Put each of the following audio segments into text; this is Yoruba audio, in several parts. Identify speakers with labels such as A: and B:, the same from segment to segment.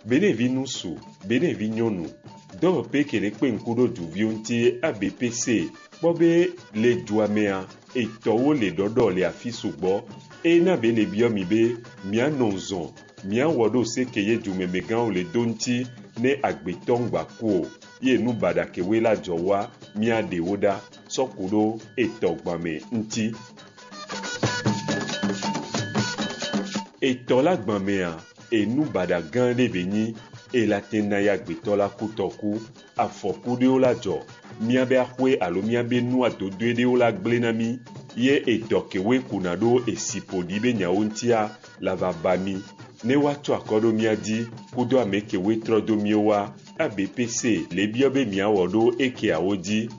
A: benevi nusu, benevi nyonu. Dɔwɔƒe ke le kpe ŋku ɖo duviwo ŋuti ABPC kpɔbe le dua mea etɔwo le ɖɔɖɔ le afi sugbɔ ena be le biɔ mi be mianɔ zɔn miawɔ ɖo se ke ye dumemegãwo le do ŋuti ne agbetɔ ŋgbaku o ye nu baɖa kewoe la dzɔ wa miaɖewo ɖa sɔku ɖo etɔgbame ŋuti. Etɔ la gbamea enu baɖa gã ɖe be nyi elate na ya agbetɔ la kutɔku afɔku ɖewo la dzɔ miabe axɔe alo miabe nua dodoe ɖewo la gblẽ na mi ye edɔ kewoe kuna ɖo esi ƒoɖi be nyawo ŋutia la va ba mi ne woatsɔ akɔ ɖo mia dzi kudo ame kewoe trɔ do miowa ABPC le biɔ be miawɔ ɖo ekeawo dzi.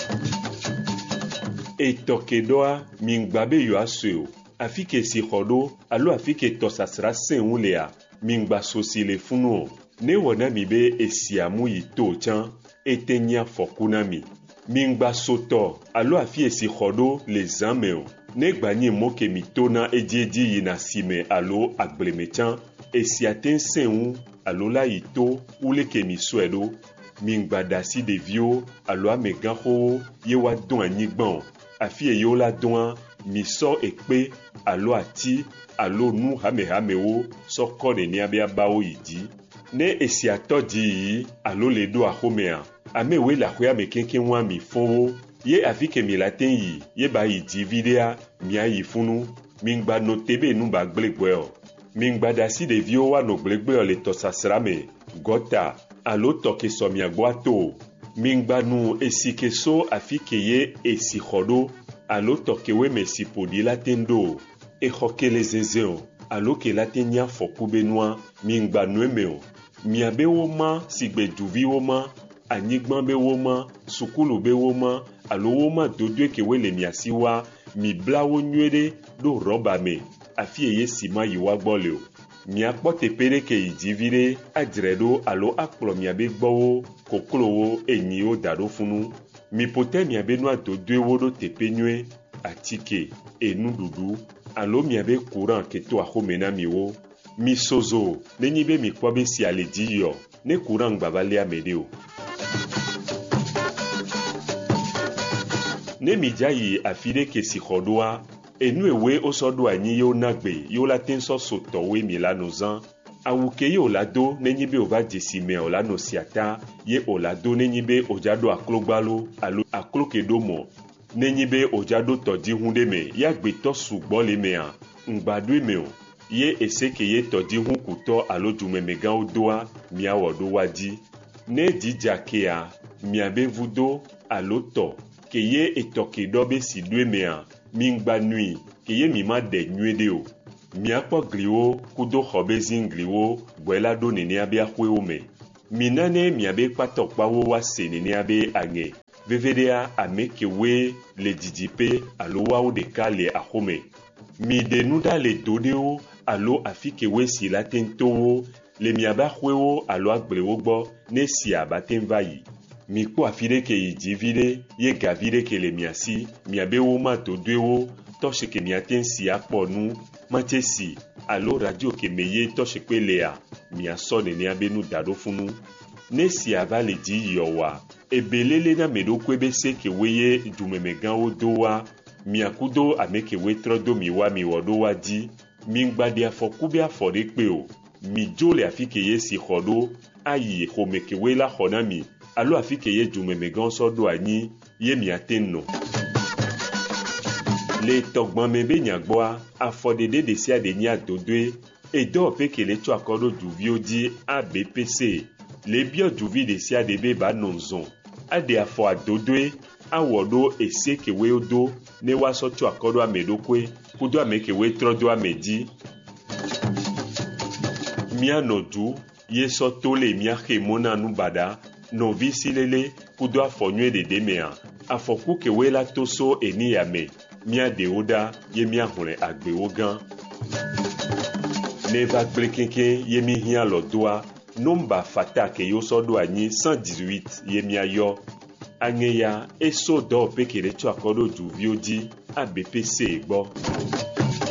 A: Etɔ ke ɖɔa mingba be yewoasɔe o afi ke si xɔ ɖo alo afi ke tɔsasra sẽ ŋu lea mingba sosi le funu o. Ne wɔ na mi be esia mu yi to tsã ete nye afɔku na mi. Mingba sotɔ alo afi esi xɔ ɖo le zã me o. Ne gba nye mo ke mi to na edzi yina sime alo agbleme tsã esia te sẽ ŋu alo la yi to wole ke mi sɔe ɖo. Mingba ɖe asi ɖeviwo alo amegãxowo ye woadɔ anyigba o. Afi yewo la dɔa mi sɔ ekpe alo ati alo nu hamehamewo sɔ kɔ nenia be abawo yi dzi. Ne esia tɔ dzi yi alo le ɖo axɔmea amewoe le axɔa me keŋkeŋ wa mi fɔwo ye afi ke mi la te yi ye ba yi dzi viɖea mia yi funu. Mingba nɔ te be nu ba gblẽ gbɔe o. Mingba ɖe asi ɖeviwo woanɔ gblẽgbẽ o le tɔsasra me gɔta alo tɔ ke sɔ mia gbɔ ato o. Mingba nu esi ke so afi ke ye esi xɔ ɖo alo tɔ kewoe me si ƒoɖi la te ɖo o. Exɔ ke le zezẽ o alo ke la te nye afɔku be nua mingba nu eme o. Miabe wo ma si gbe duviwo ma anyigba be wo ma sukulu be wo ma alo wo ma dodoe kewoe le mia si wa mi bla wo nyuie ɖo rɔba me afi eye si ma yi wa gbɔ le o. Miakpɔ teƒe ɖe ke yi dzi viɖe adzre ɖo alo akplɔ miabe gbɔwo koklowo enyiwo da ɖo funu. Mi ƒote miabe nua dodoewo ɖo teƒe nyuie atike enuɖuɖu alo miabe courant ke to axɔme na miwo. Mi sozo nenyi be mi kpɔ be sia le dzi yɔ ne courant gbava le ame ɖe o. Ne mi dza yi afi ɖe ke si xɔ ɖoa enu ewoe wosɔ ɖo anyi yewo na gbe yewo la te sɔ sotɔwoe mi la nɔ zã. Awu ke ye o la do nenyi be o va dze si me o la nɔ sia ta ye o la do nenyi be o dza ɖo aklogbalo alo aklo ke ɖo mɔ nenyi be o dza ɖo tɔdziŋu ɖe me ya gbetɔ sugbɔ le mea ŋgba ɖoe me o. Ye ese ke ye tɔdziŋu kutɔ alo dumemegãwo doa miawɔ ɖo wa dzi. Ne dzidza kea miabe vudo alo tɔ ke ye etɔ ke ɖɔ be si ɖoe mea mingba nui ke ye mi ma ɖe nyuie ɖe o. Miakpɔ gliwo kudo xɔ be zingliwo gbɔe la ɖo nenea be axɔewo me. Mi nane miabe kpatɔkpawo wa se nenea be aŋe veveɖea ame kewoe le didiƒe alo woawo ɖeka le axɔme. Mi ɖe nu ɖa le do ɖewo alo afi kewoe si la te towo le miabe axɔewo alo agblewo gbɔ ne sia ba te va yi. Mi kpɔ afi ɖe ke yi dzi viɖe ye gavi ɖe ke le mia si miabe wo ma dodoewo tɔsi ke miate si akpɔ nu mate si alo radio ke me ye tɔsi kpe lea miasɔ nenea be nu da ɖo funu. Ne sia va le dzi yɔwa ebelele na me ɖokoe be se kewoe ye dumemegãwo do wa miakudo ame kewoe trɔ do mi wa mi wɔ ɖo wa dzi. Mingba ɖe afɔku be afɔ ɖe kpe o. Mi dzo le afi ke ye si xɔ ɖo ayi xɔme kewoe la xɔ na mi alo afi ke ye dumemegãwo sɔ ɖo anyi ye miate nɔ. Le tɔgbame be nyagbɔa afɔɖeɖe ɖe sia ɖe nye adodoe edɔwɔƒe ke le tsɔ akɔ ɖo duviwo dzi ABPC le biɔ duvi ɖe sia ɖe be ba nɔ zɔn aɖe afɔ adodoe awɔ ɖo ese kewoe do ne woasɔ tsɔ akɔ ɖo ame ɖokoe kudo ame kewoe trɔ do ame dzi. Mianɔ du ye sɔ to le miaxe mo na nu baɖa nɔvi si lele kudo afɔ nyuie ɖeɖe mea afɔku kewoe la to so enia me miaɖewo ɖa ye miahlẽ agbewo gã. Ne va gblẽ keŋkeŋ ye mi hiã lɔ doa nomba fata ke yo sɔ ɖo anyi 118 ye miayɔ. Aŋe ya eso dɔwɔƒe ke le tsɔ akɔ ɖo duviwo dzi ABPC gbɔ.